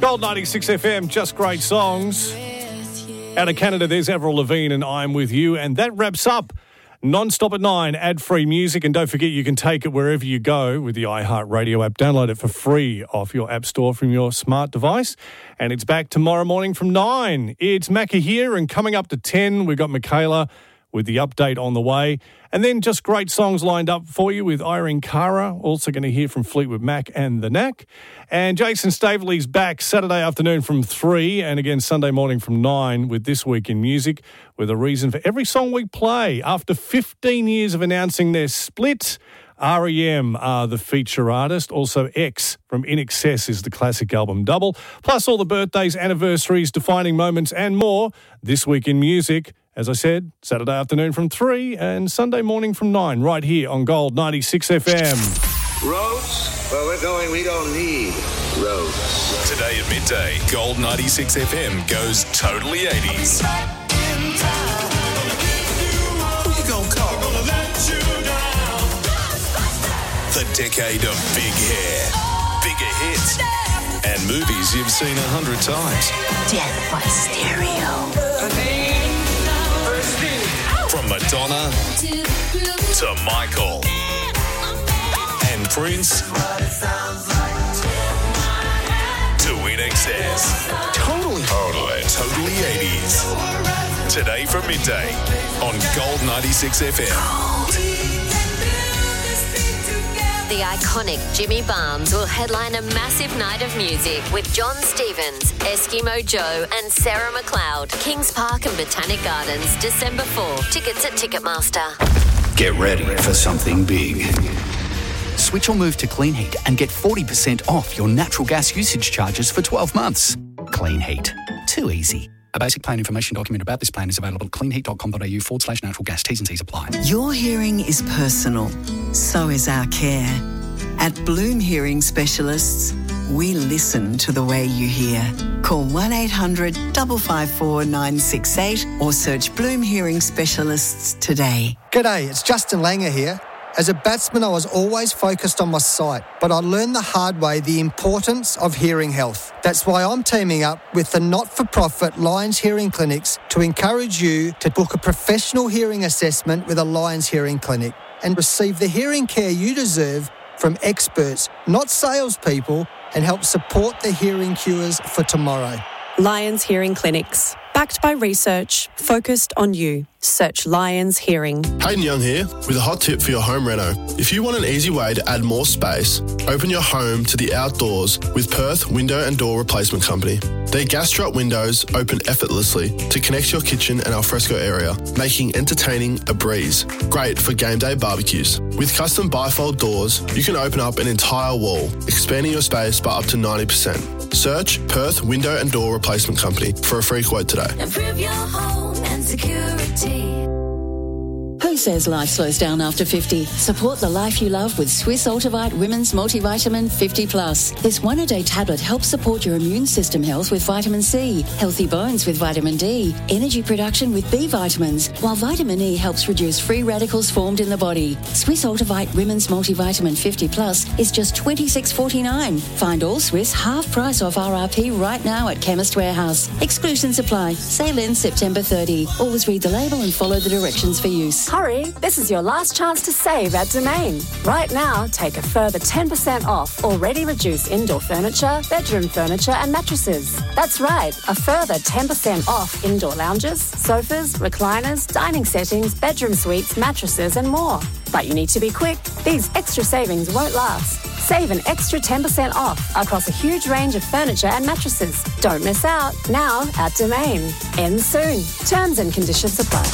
Gold 96 FM, just great songs. Out of Canada, there's Avril Lavigne and I'm With You. And that wraps up Non-Stop at 9, ad-free music. And don't forget, you can take it wherever you go with the iHeartRadio app. Download it for free off your app store from your smart device. And it's back tomorrow morning from 9. It's Macca here, and coming up to 10, we've got Michaela with the update on the way. And then just great songs lined up for you with Irene Cara. Also going to hear from Fleetwood Mac and The Knack. And Jason Staveley's back Saturday afternoon from 3 and again Sunday morning from 9 with This Week in Music, with a reason for every song we play. After 15 years of announcing their split, R.E.M. are the feature artist. Also, X from In Excess is the classic album double. Plus all the birthdays, anniversaries, defining moments and more. This Week in Music, as I said, Saturday afternoon from 3 and Sunday morning from 9, right here on Gold 96 FM. Roads? Where we're going, we don't need roads. Today at midday, Gold 96 FM goes totally 80s. Who you gonna call? The decade of big hair, bigger hits, and movies you've seen 100 times. Death by Stereo. From Madonna to Michael and Prince to In Excess. Totally 80s. Today from midday on Gold 96 FM. The iconic Jimmy Barnes will headline a massive night of music with John Stevens, Eskimo Joe and Sarah McLeod. Kings Park and Botanic Gardens, December 4. Tickets at Ticketmaster. Get ready for something big. Switch or move to Clean Heat and get 40% off your natural gas usage charges for 12 months. Clean Heat. Too easy. A basic plan information document about this plan is available at cleanheat.com.au/natural gas. T's and C's apply. Your hearing is personal. So is our care. At Bloom Hearing Specialists, we listen to the way you hear. Call 1-800-554-968 or search Bloom Hearing Specialists today. G'day, it's Justin Langer here. As a batsman, I was always focused on my sight, but I learned the hard way the importance of hearing health. That's why I'm teaming up with the not-for-profit Lions Hearing Clinics to encourage you to book a professional hearing assessment with a Lions Hearing Clinic and receive the hearing care you deserve from experts, not salespeople, and help support the hearing cures for tomorrow. Lions Hearing Clinics. Backed by research, focused on you. Search Lions Hearing. Hayden Young here with a hot tip for your home reno. If you want an easy way to add more space, open your home to the outdoors with Perth Window and Door Replacement Company. Their gas drop windows open effortlessly to connect your kitchen and alfresco area, making entertaining a breeze. Great for game day barbecues. With custom bifold doors, you can open up an entire wall, expanding your space by up to 90%. Search Perth Window and Door Replacement Company for a free quote today. Improve your home and security. Who says life slows down after 50? Support the life you love with Swiss Ultivite Women's Multivitamin 50 Plus. This one-a-day tablet helps support your immune system health with vitamin C, healthy bones with vitamin D, energy production with B vitamins, while vitamin E helps reduce free radicals formed in the body. Swiss Ultivite Women's Multivitamin 50 Plus is just $26.49. Find all Swiss half price off RRP right now at Chemist Warehouse. Exclusions apply. Sale ends September 30. Always read the label and follow the directions for use. Hurry, this is your last chance to save at Domain. Right now, take a further 10% off already reduced indoor furniture, bedroom furniture and mattresses. That's right, a further 10% off indoor lounges, sofas, recliners, dining settings, bedroom suites, mattresses and more. But you need to be quick. These extra savings won't last. Save an extra 10% off across a huge range of furniture and mattresses. Don't miss out. Now at Domain. Ends soon. Terms and conditions apply.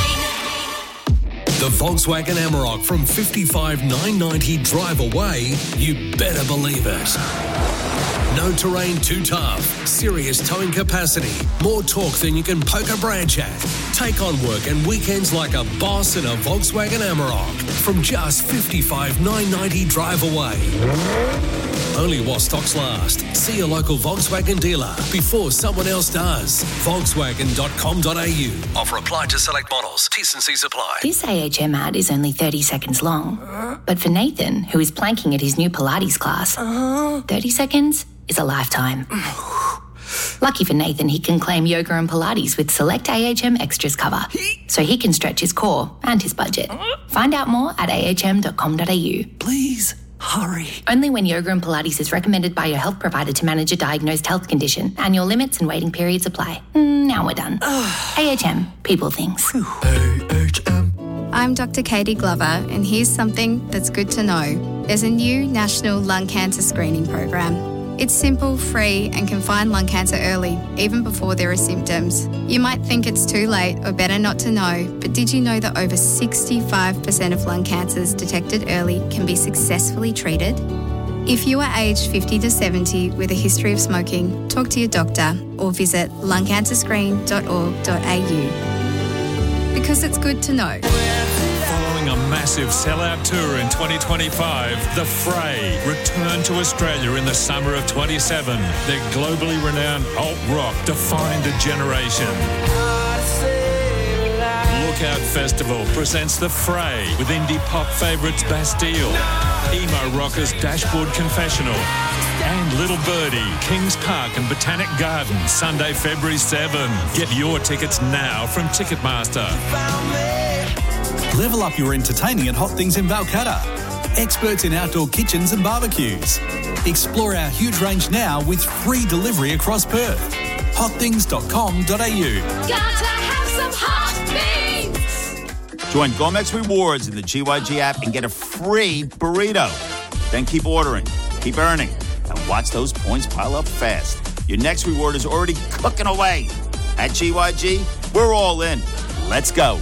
The Volkswagen Amarok from 55,990 drive away, you better believe it. No terrain too tough, serious towing capacity, more torque than you can poke a branch at. Take on work and weekends like a boss in a Volkswagen Amarok from just 55,990 drive away. Only while stocks last. See a local Volkswagen dealer before someone else does. Volkswagen.com.au. Offer applied to select models. T's and C's apply. This AHM ad is only 30 seconds long. But for Nathan, who is planking at his new Pilates class, 30 seconds is a lifetime. Lucky for Nathan, he can claim yoga and Pilates with select AHM Extras cover, so he can stretch his core and his budget. Find out more at ahm.com.au. Please, hurry. Only when yoga and Pilates is recommended by your health provider to manage a diagnosed health condition. Annual limits and waiting periods apply. Now we're done. AHM, people things. I'm Dr. Katie Glover, and here's something that's good to know. There's a new national lung cancer screening program. It's simple, free, and can find lung cancer early, even before there are symptoms. You might think it's too late or better not to know, but did you know that over 65% of lung cancers detected early can be successfully treated? If you are aged 50 to 70 with a history of smoking, talk to your doctor or visit lungcancerscreen.org.au. Because it's good to know. Following a massive sellout tour in 2025, The Fray returned to Australia in the summer of 27. Their globally renowned alt rock defined a generation. Lookout Festival presents The Fray with indie pop favourites Bastille, emo rockers Dashboard Confessional, and Little Birdie, Kings Park and Botanic Gardens, Sunday, February 7. Get your tickets now from Ticketmaster. Level up your entertaining at Hot Things in Balcatta. Experts in outdoor kitchens and barbecues. Explore our huge range now with free delivery across Perth. hotthings.com.au. Gotta have some hot things! Join Gomex Rewards in the GYG app and get a free burrito. Then keep ordering, keep earning, and watch those points pile up fast. Your next reward is already cooking away. At GYG, we're all in. Let's go.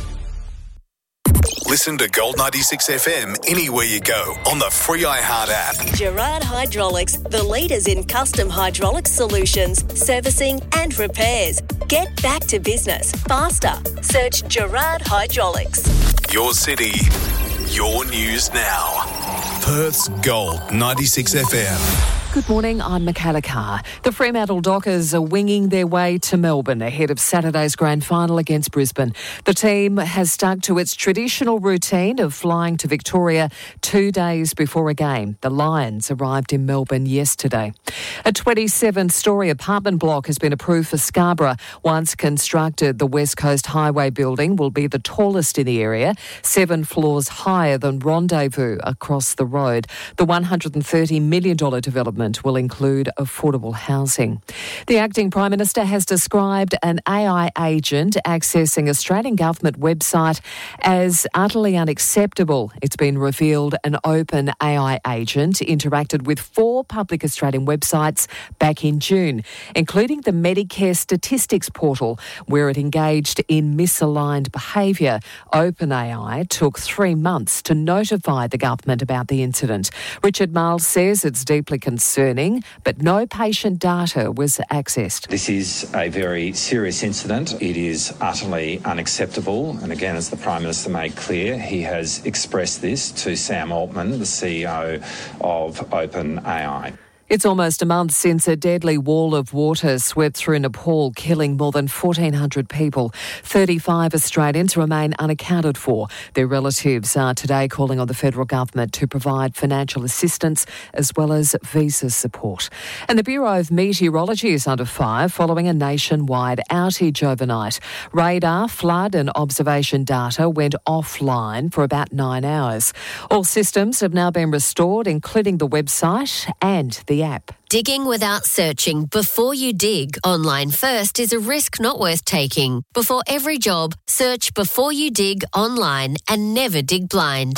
Listen to Gold 96 FM anywhere you go on the free iHeart app. Gerard Hydraulics, the leaders in custom hydraulics solutions, servicing and repairs. Get back to business faster. Search Gerard Hydraulics. Your city, your news now. Perth's Gold 96 FM. Good morning, I'm Michaela Carr. The Fremantle Dockers are winging their way to Melbourne ahead of Saturday's grand final against Brisbane. The team has stuck to its traditional routine of flying to Victoria 2 days before a game. The Lions arrived in Melbourne yesterday. A 27-storey apartment block has been approved for Scarborough. Once constructed, the West Coast Highway building will be the tallest in the area, 7 floors higher than Rendezvous across the road. The $130 million development will include affordable housing. The acting Prime Minister has described an AI agent accessing Australian government website as utterly unacceptable. It's been revealed an open AI agent interacted with 4 public Australian websites back in June, including the Medicare Statistics portal, where it engaged in misaligned behaviour. OpenAI took 3 months to notify the government about the incident. Richard Marles says it's deeply concerning, but no patient data was accessed. This is a very serious incident. It is utterly unacceptable. And again, as the Prime Minister made clear, he has expressed this to Sam Altman, the CEO of OpenAI. It's almost a month since a deadly wall of water swept through Nepal, killing more than 1,400 people. 35 Australians remain unaccounted for. Their relatives are today calling on the federal government to provide financial assistance as well as visa support. And the Bureau of Meteorology is under fire following a nationwide outage overnight. Radar, flood and observation data went offline for about 9 hours. All systems have now been restored, including the website and the app. Digging without searching before you dig online first is a risk not worth taking. Before every job, search before you dig online and never dig blind.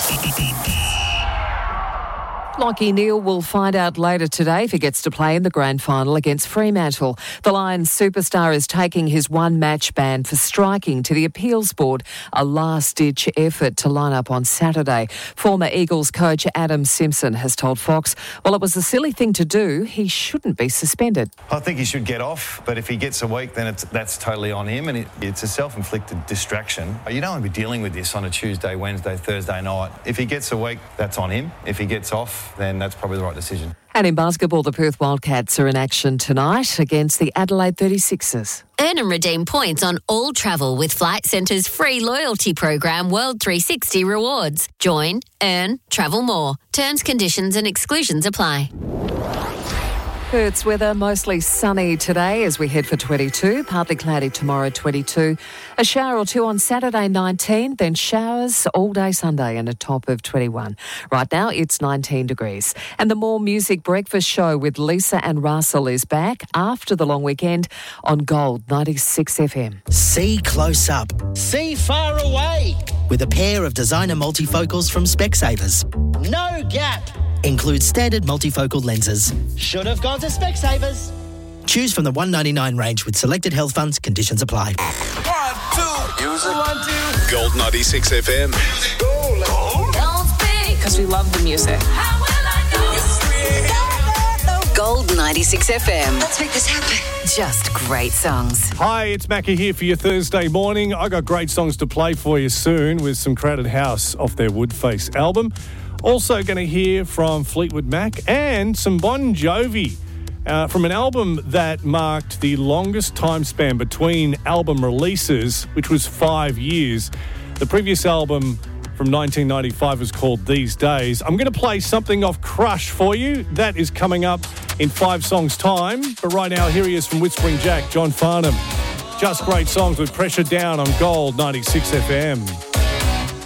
Lachie Neale will find out later today if he gets to play in the grand final against Fremantle. The Lions superstar is taking his one-match ban for striking to the appeals board, a last-ditch effort to line up on Saturday. Former Eagles coach Adam Simpson has told Fox, while it was a silly thing to do, he shouldn't be suspended. I think he should get off, but if he gets a week, then that's totally on him, and it's a self-inflicted distraction. You don't want to be dealing with this on a Tuesday, Wednesday, Thursday night. If he gets a week, that's on him. If he gets off, then that's probably the right decision. And in basketball, the Perth Wildcats are in action tonight against the Adelaide 36ers. Earn and redeem points on all travel with Flight Centre's free loyalty program World 360 Rewards. Join, earn, travel more. Terms, conditions and exclusions apply. Perth's weather, mostly sunny today as we head for 22. Partly cloudy tomorrow, 22. A shower or two on Saturday, 19. Then showers all day Sunday and a top of 21. Right now, it's 19 degrees. And the More Music Breakfast Show with Lisa and Russell is back after the long weekend on Gold 96 FM. See close up. See far away. With a pair of designer multifocals from Specsavers. No gap. Includes standard multifocal lenses. Should have gone to Specsavers. Choose from the $199 range with selected health funds. Conditions apply. 1, 2. Music. 1, 2. Gold 96 FM. Because we love the music. Gold 96 FM. Let's make this happen. Just great songs. Hi, it's Macca here for your Thursday morning. I got great songs to play for you soon with some Crowded House off their Woodface album. Also going to hear from Fleetwood Mac and some Bon Jovi from an album that marked the longest time span between album releases, which was 5 years. The previous album from 1995 was called These Days. I'm going to play something off Crush for you. That is coming up in 5 songs' time. But right now, here he is from Whispering Jack, John Farnham. Just great songs with Pressure Down on Gold 96 FM.